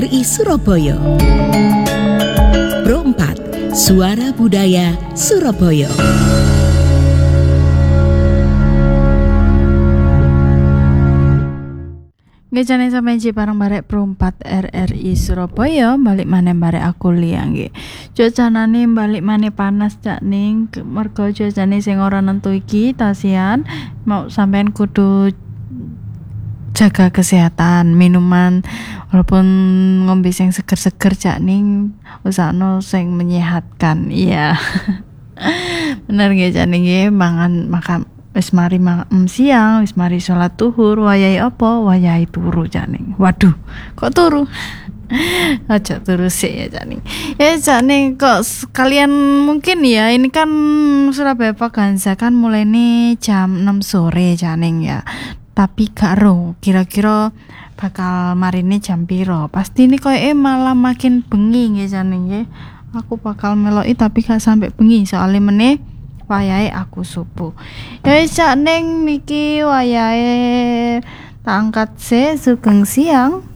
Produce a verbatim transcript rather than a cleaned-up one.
R I Surabaya. Pro empat, Suara Budaya Surabaya. Ngejane sampe ji bareng barek Pro empat R R I Surabaya, balik maneh barek aku liang nggih. Cuacane balik maneh panas cak ning, mergo cuacane sing ora nentu iki tasian, mau sampean kudu jaga kesehatan, minuman walaupun ngombe sing seger-seger cak ning, usahno sing menyehatkan. Iya. Bener nggih jane nggih, mangan makan wis mari makan siang, wis mari salat zuhur, wayahe apa? Wayahe turu janing. Waduh, kok turu? Aja turu sik ya janing. Ya janing kok kalian mungkin ya, ini kan Surabaya Vaganza kan mulai nih jam enam sore janing ya. Tapi gak ero kira-kira bakal marine jam piro. Pasti ini koyo malah makin bengi nggih janing nggih. Aku bakal meloki tapi gak sampai bengi soalnya meneh wayahe aku subuh. Ya wis ning niki wayahe tak angkat se sugeng siang.